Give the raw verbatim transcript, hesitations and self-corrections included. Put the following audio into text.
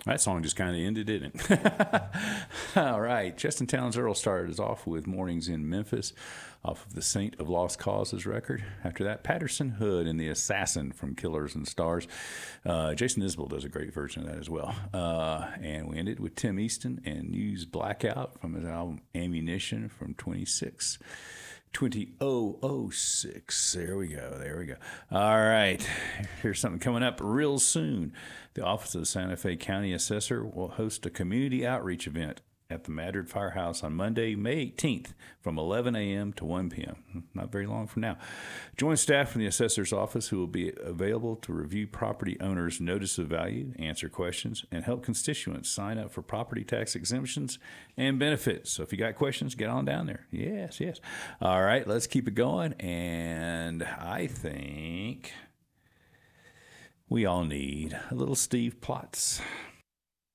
That song just kind of ended, didn't it? All right. Cheston Towns Earl started us off with Mornings in Memphis off of the Saint of Lost Causes record. After that, Patterson Hood and the Assassin from Killers and Stars. Uh, Jason Isbell does a great version of that as well. Uh, and we ended with Tim Easton and News Blackout from his album Ammunition from twenty-six. two thousand six. There we go. There we go. All right. Here's something coming up real soon. The Office of the Santa Fe County Assessor will host a community outreach event at the Madrid Firehouse on Monday, May eighteenth from eleven a.m. to one p.m. Not very long from now. Join staff from the assessor's office who will be available to review property owners' notice of value, answer questions, and help constituents sign up for property tax exemptions and benefits. So if you got questions, get on down there. Yes, yes. All right, let's keep it going. And I think we all need a little Steve Plotz.